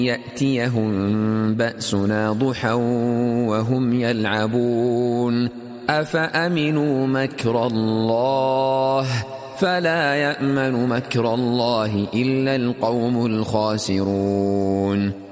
يأتيهم بأسنا ضحى وهم يلعبون أفأمنوا مكر الله فلا يأمن مكر الله إلا القوم الخاسرون